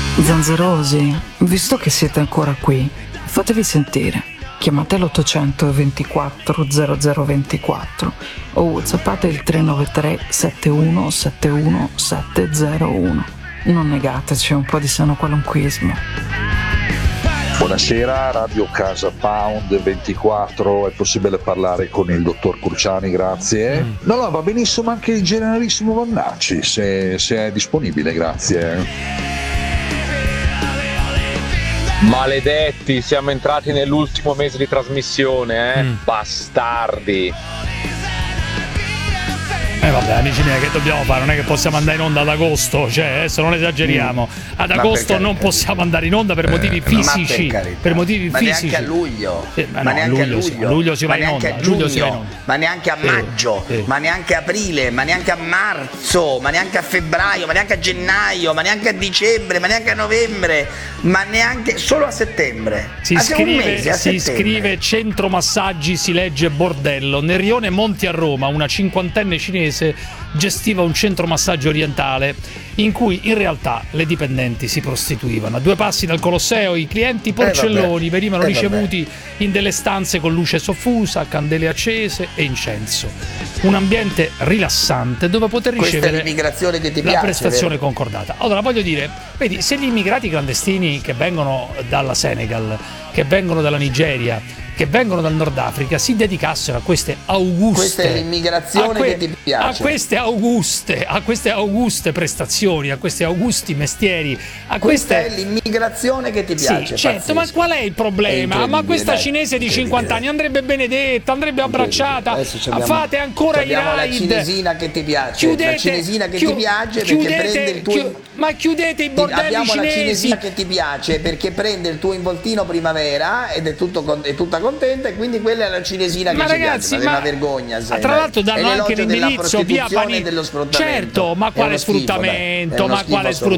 Zanzerosi, visto che siete ancora qui, fatevi sentire. Chiamate l'800 24 0024 o whatsappate il 393 71 71 701. Non negateci un po' di sano qualunquismo. Buonasera, Radio Casa Pound 24, è possibile parlare con il dottor Cruciani, grazie. No, va benissimo anche il generalissimo Vannacci, se è disponibile, grazie. Maledetti, siamo entrati nell'ultimo mese di trasmissione, bastardi. Vabbè, amici miei, che dobbiamo fare? Non è che possiamo andare in onda ad agosto, cioè adesso non esageriamo. Ad agosto non possiamo andare in onda per motivi fisici. Per motivi fisici. Neanche a luglio. Ma neanche a luglio si va in onda. Neanche a giugno, ma neanche a maggio, ma neanche a aprile, ma neanche a marzo, ma neanche a febbraio, ma neanche a gennaio, ma neanche a dicembre, ma neanche a novembre, ma neanche solo a settembre. Si scrive centro massaggi, si legge bordello. Nel rione Monti a Roma, una cinquantenne cinese gestiva un centro massaggio orientale in cui in realtà le dipendenti si prostituivano. A 2 passi dal Colosseo i clienti porcelloni venivano ricevuti in delle stanze con luce soffusa, candele accese e incenso. Un ambiente rilassante dove poter ricevere l'immigrazione che ti la piace, prestazione vero? concordata. Allora voglio dire, vedi, se gli immigrati clandestini che vengono dalla Senegal, che vengono dalla Nigeria, che vengono dal Nord Africa si dedicassero a queste auguste, questa è l'immigrazione che ti piace, a queste auguste prestazioni, a questi augusti mestieri, questa è l'immigrazione che ti piace. Sì, certo, ma qual è il problema? Ma questa cinese di 50 anni andrebbe benedetta, andrebbe abbracciata. Fate ancora i la raid. cinesina che ti piace, la cinesina che ti piace perché prende il tuo ma chiudete i bordelli abbiamo cinesi. La cinesina che ti piace perché prende il tuo involtino primavera ed è tutta contenta, e quindi quella è la cinesina che ma ci ragazzi, piace. Ma è una vergogna, sai, tra l'altro danno anche l'indirizzo via dello sfruttamento. certo, ma quale sfruttamento? Ma quale